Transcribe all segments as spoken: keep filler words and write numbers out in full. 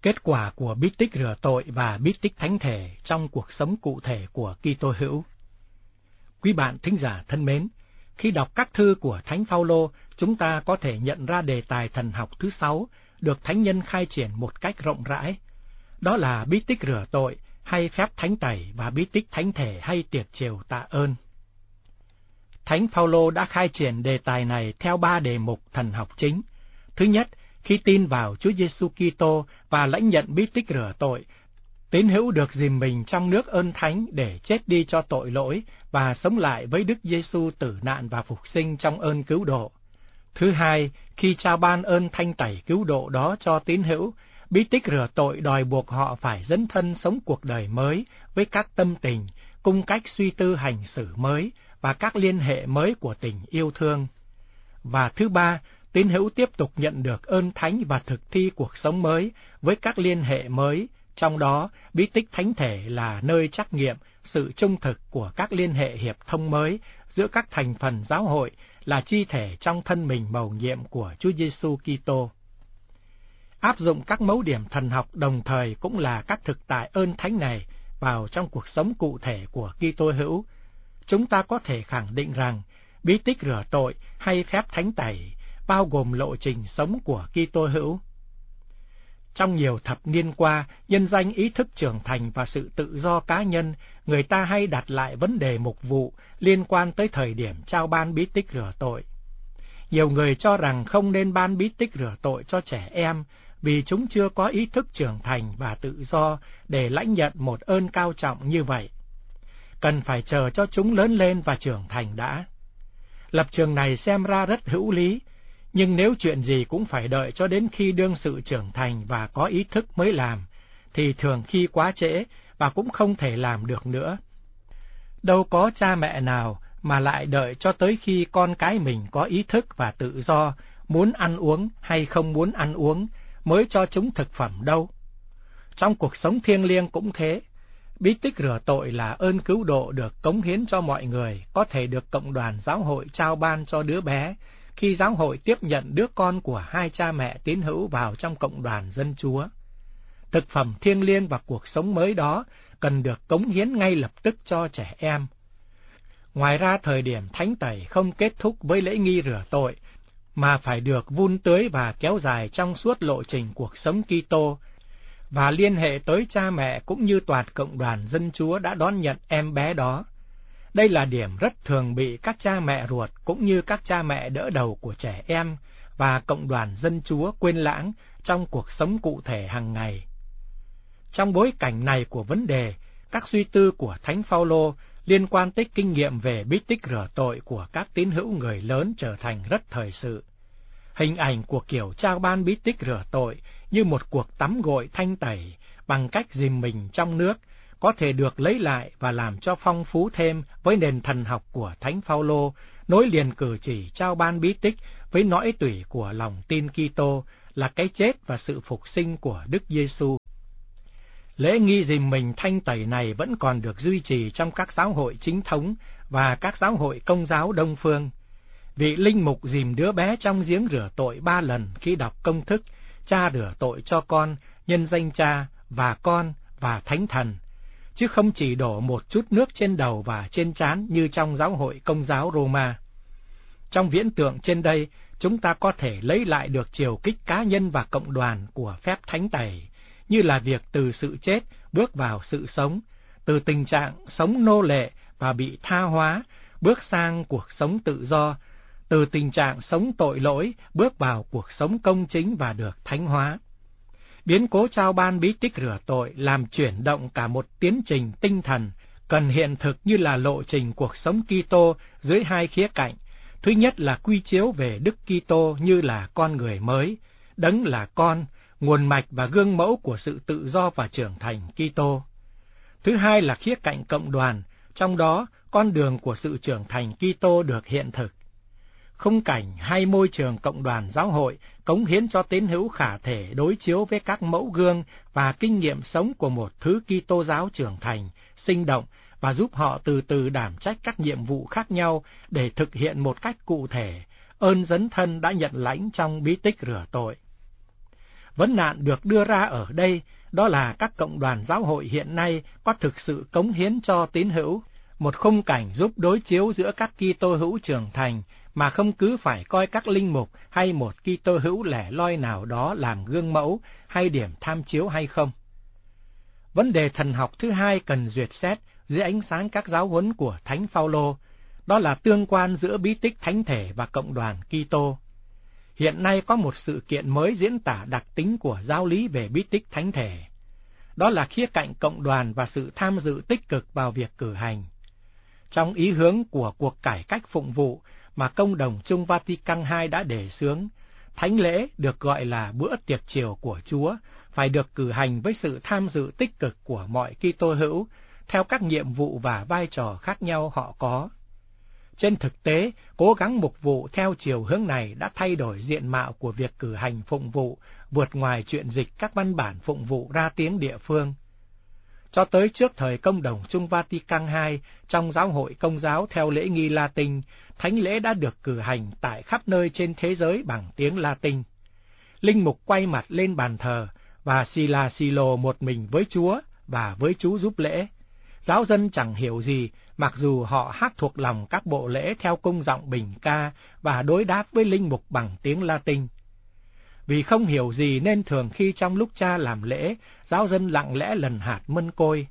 Kết quả của bí tích rửa tội và bí tích thánh thể trong cuộc sống cụ thể của Kitô hữu. Quý bạn thính giả thân mến, khi đọc các thư của Thánh Phaolô, chúng ta có thể nhận ra đề tài thần học thứ sáu được thánh nhân khai triển một cách rộng rãi. Đó là bí tích rửa tội hay phép thánh tẩy và bí tích thánh thể hay tiệc chiều tạ ơn. Thánh Phaolô đã khai triển đề tài này theo ba đề mục thần học chính. Thứ nhất, khi tin vào Chúa Giêsu Kitô và lãnh nhận bí tích rửa tội, tín hữu được dìm mình trong nước ơn thánh để chết đi cho tội lỗi và sống lại với Đức Giêsu tử nạn và phục sinh trong ơn cứu độ. Thứ hai, khi trao ban ơn thanh tẩy cứu độ đó cho tín hữu, bí tích rửa tội đòi buộc họ phải dấn thân sống cuộc đời mới với các tâm tình, cung cách suy tư hành xử mới và các liên hệ mới của tình yêu thương. Và thứ ba, tín hữu tiếp tục nhận được ơn thánh và thực thi cuộc sống mới với các liên hệ mới, trong đó bí tích thánh thể là nơi trắc nghiệm sự trung thực của các liên hệ hiệp thông mới giữa các thành phần giáo hội là chi thể trong thân mình mầu nhiệm của Chúa Giêsu Kitô. Áp dụng các mấu điểm thần học đồng thời cũng là các thực tại ơn thánh này vào trong cuộc sống cụ thể của Kitô hữu. Chúng ta có thể khẳng định rằng bí tích rửa tội hay phép thánh tẩy bao gồm lộ trình sống của Kitô hữu. Trong nhiều thập niên qua, nhân danh ý thức trưởng thành và sự tự do cá nhân, người ta hay đặt lại vấn đề mục vụ liên quan tới thời điểm trao ban bí tích rửa tội. Nhiều người cho rằng không nên ban bí tích rửa tội cho trẻ em vì chúng chưa có ý thức trưởng thành và tự do để lãnh nhận một ơn cao trọng như vậy. Cần phải chờ cho chúng lớn lên và trưởng thành đã. Lập trường này xem ra rất hữu lý, nhưng nếu chuyện gì cũng phải đợi cho đến khi đương sự trưởng thành và có ý thức mới làm, thì thường khi quá trễ và cũng không thể làm được nữa. Đâu có cha mẹ nào mà lại đợi cho tới khi con cái mình có ý thức và tự do, muốn ăn uống hay không muốn ăn uống, mới cho chúng thực phẩm đâu. Trong cuộc sống thiêng liêng cũng thế. Bí tích rửa tội là ơn cứu độ được cống hiến cho mọi người, có thể được cộng đoàn giáo hội trao ban cho đứa bé, khi giáo hội tiếp nhận đứa con của hai cha mẹ tín hữu vào trong cộng đoàn dân Chúa. Thực phẩm thiêng liêng và cuộc sống mới đó cần được cống hiến ngay lập tức cho trẻ em. Ngoài ra, thời điểm thánh tẩy không kết thúc với lễ nghi rửa tội, mà phải được vun tưới và kéo dài trong suốt lộ trình cuộc sống Kitô, và liên hệ tới cha mẹ cũng như toàn cộng đoàn dân Chúa đã đón nhận em bé đó. Đây là điểm rất thường bị các cha mẹ ruột cũng như các cha mẹ đỡ đầu của trẻ em và cộng đoàn dân Chúa quên lãng trong cuộc sống cụ thể hàng ngày. Trong bối cảnh này của vấn đề, các suy tư của Thánh Phaolô liên quan tới kinh nghiệm về bí tích rửa tội của các tín hữu người lớn trở thành rất thời sự. Hình ảnh của kiểu trao ban bí tích rửa tội như một cuộc tắm gội thanh tẩy bằng cách dìm mình trong nước có thể được lấy lại và làm cho phong phú thêm với nền thần học của Thánh Phaolô, nối liền cử chỉ trao ban bí tích với nõi tủy của lòng tin Kitô là cái chết và sự phục sinh của Đức Giêsu. Lễ nghi dìm mình thanh tẩy này vẫn còn được duy trì trong các giáo hội chính thống và các giáo hội Công giáo Đông phương. Vị linh mục dìm đứa bé trong giếng rửa tội ba lần khi đọc công thức cha rửa tội cho con, nhân danh Cha và Con và Thánh Thần, chứ không chỉ đổ một chút nước trên đầu và trên trán như trong giáo hội Công giáo Roma. Trong viễn tượng trên đây, chúng ta có thể lấy lại được chiều kích cá nhân và cộng đoàn của phép thánh tẩy, như là việc từ sự chết bước vào sự sống, từ tình trạng sống nô lệ và bị tha hóa bước sang cuộc sống tự do, từ tình trạng sống tội lỗi bước vào cuộc sống công chính và được thánh hóa. Biến cố trao ban bí tích rửa tội làm chuyển động cả một tiến trình tinh thần cần hiện thực như là lộ trình cuộc sống Kitô dưới hai khía cạnh. Thứ nhất là quy chiếu về Đức Kitô như là con người mới, đấng là con, nguồn mạch và gương mẫu của sự tự do và trưởng thành Kitô. Thứ hai là khía cạnh cộng đoàn, trong đó con đường của sự trưởng thành Kitô được hiện thực. Khung cảnh hay môi trường cộng đoàn giáo hội cống hiến cho tín hữu khả thể đối chiếu với các mẫu gương và kinh nghiệm sống của một thứ Kitô giáo trưởng thành, sinh động và giúp họ từ từ đảm trách các nhiệm vụ khác nhau để thực hiện một cách cụ thể ơn dấn thân đã nhận lãnh trong bí tích rửa tội. Vấn nạn được đưa ra ở đây đó là các cộng đoàn giáo hội hiện nay có thực sự cống hiến cho tín hữu, một khung cảnh giúp đối chiếu giữa các Kitô hữu trưởng thành mà không cứ phải coi các linh mục hay một Kitô hữu lẻ loi nào đó làm gương mẫu hay điểm tham chiếu hay không. Vấn đề thần học thứ hai cần duyệt xét dưới ánh sáng các giáo huấn của Thánh Phaolô, đó là tương quan giữa bí tích thánh thể và cộng đoàn Kitô. Hiện nay có một sự kiện mới diễn tả đặc tính của giáo lý về bí tích thánh thể. Đó là khía cạnh cộng đoàn và sự tham dự tích cực vào việc cử hành. Trong ý hướng của cuộc cải cách phụng vụ mà Công đồng Chung Vatican hai đã đề xướng, thánh lễ được gọi là bữa tiệc chiều của Chúa phải được cử hành với sự tham dự tích cực của mọi Kitô hữu theo các nhiệm vụ và vai trò khác nhau họ có. Trên thực tế, cố gắng mục vụ theo chiều hướng này đã thay đổi diện mạo của việc cử hành phụng vụ, vượt ngoài chuyện dịch các văn bản phụng vụ ra tiếng địa phương. Cho tới trước thời Công đồng Chung Vatican hai, trong giáo hội Công giáo theo lễ nghi Latin, thánh lễ đã được cử hành tại khắp nơi trên thế giới bằng tiếng Latin. Linh mục quay mặt lên bàn thờ và xì là xì lồ một mình với Chúa và với Chú giúp lễ. Giáo dân chẳng hiểu gì, mặc dù họ hát thuộc lòng các bộ lễ theo cung giọng bình ca và đối đáp với linh mục bằng tiếng Latin. Vì không hiểu gì nên thường khi trong lúc cha làm lễ, giáo dân lặng lẽ lần hạt mân côi.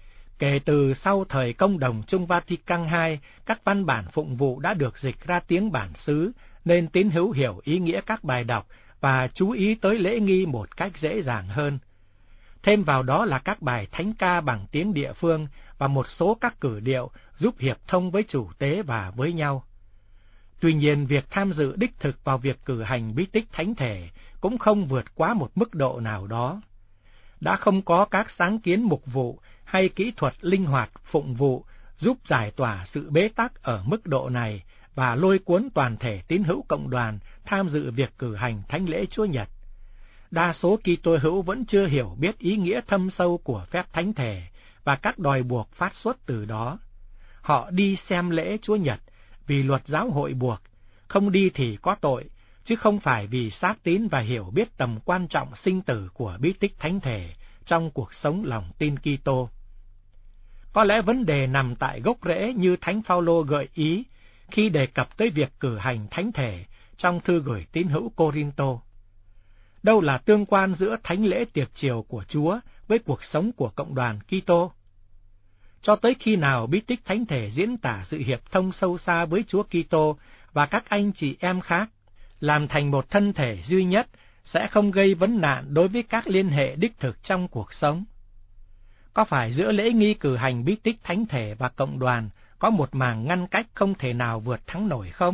Kể từ sau thời Công đồng Chung Vatican hai, các văn bản phụng vụ đã được dịch ra tiếng bản xứ, nên tín hữu hiểu ý nghĩa các bài đọc và chú ý tới lễ nghi một cách dễ dàng hơn. Thêm vào đó là các bài thánh ca bằng tiếng địa phương và một số các cử điệu giúp hiệp thông với chủ tế và với nhau. Tuy nhiên, việc tham dự đích thực vào việc cử hành bí tích thánh thể cũng không vượt quá một mức độ nào đó. Đã không có các sáng kiến mục vụ hay kỹ thuật linh hoạt phụng vụ giúp giải tỏa sự bế tắc ở mức độ này và lôi cuốn toàn thể tín hữu cộng đoàn tham dự việc cử hành thánh lễ Chúa Nhật. Đa số Kitô hữu vẫn chưa hiểu biết ý nghĩa thâm sâu của phép thánh thể và các đòi buộc phát xuất từ đó. Họ đi xem lễ Chúa Nhật vì luật giáo hội buộc, không đi thì có tội, chứ không phải vì xác tín và hiểu biết tầm quan trọng sinh tử của bí tích thánh thể trong cuộc sống lòng tin Kitô. Có lẽ vấn đề nằm tại gốc rễ như Thánh Phaolô gợi ý khi đề cập tới việc cử hành thánh thể trong thư gửi tín hữu Cô-rin-tô. Đâu là tương quan giữa thánh lễ tiệc chiều của Chúa với cuộc sống của cộng đoàn Kitô? Cho tới khi nào bí tích thánh thể diễn tả sự hiệp thông sâu xa với Chúa Kitô và các anh chị em khác, làm thành một thân thể duy nhất, sẽ không gây vấn nạn đối với các liên hệ đích thực trong cuộc sống. Có phải giữa lễ nghi cử hành bí tích thánh thể và cộng đoàn có một màng ngăn cách không thể nào vượt thắng nổi không?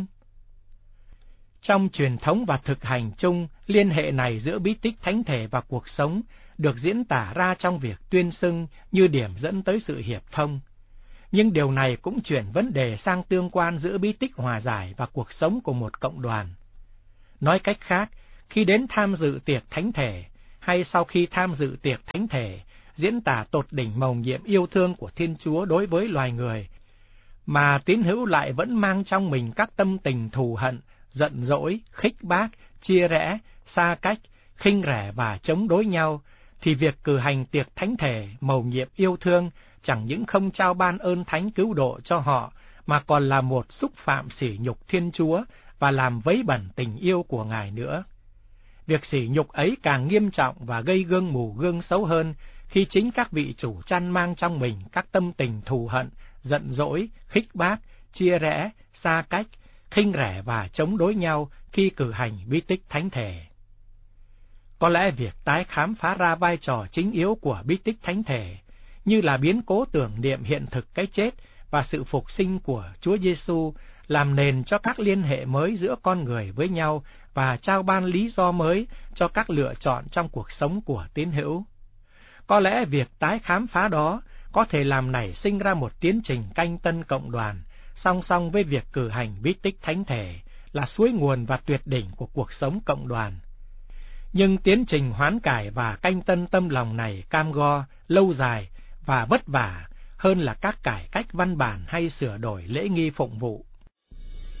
Trong truyền thống và thực hành chung, liên hệ này giữa bí tích thánh thể và cuộc sống được diễn tả ra trong việc tuyên xưng như điểm dẫn tới sự hiệp thông. Nhưng điều này cũng chuyển vấn đề sang tương quan giữa bí tích hòa giải và cuộc sống của một cộng đoàn. Nói cách khác, khi đến tham dự tiệc thánh thể, hay sau khi tham dự tiệc thánh thể, diễn tả tột đỉnh mầu nhiệm yêu thương của Thiên Chúa đối với loài người, mà tín hữu lại vẫn mang trong mình các tâm tình thù hận, giận dỗi, khích bác, chia rẽ, xa cách, khinh rẻ và chống đối nhau, thì việc cử hành tiệc thánh thể mầu nhiệm yêu thương chẳng những không trao ban ơn thánh cứu độ cho họ, mà còn là một xúc phạm sỉ nhục Thiên Chúa và làm vấy bẩn tình yêu của Ngài nữa. Việc sỉ nhục ấy càng nghiêm trọng và gây gương mù gương xấu hơn khi chính các vị chủ chăn mang trong mình các tâm tình thù hận, giận dỗi, khích bác, chia rẽ, xa cách, khinh rẻ và chống đối nhau khi cử hành bí tích thánh thể. Có lẽ việc tái khám phá ra vai trò chính yếu của bí tích thánh thể, như là biến cố tưởng niệm hiện thực cái chết và sự phục sinh của Chúa Giêsu, làm nền cho các liên hệ mới giữa con người với nhau và trao ban lý do mới cho các lựa chọn trong cuộc sống của tín hữu. Có lẽ việc tái khám phá đó có thể làm nảy sinh ra một tiến trình canh tân cộng đoàn, song song với việc cử hành bí tích thánh thể là suối nguồn và tuyệt đỉnh của cuộc sống cộng đoàn. Nhưng tiến trình hoán cải và canh tân tâm lòng này cam go, lâu dài và vất vả hơn là các cải cách văn bản hay sửa đổi lễ nghi phụng vụ.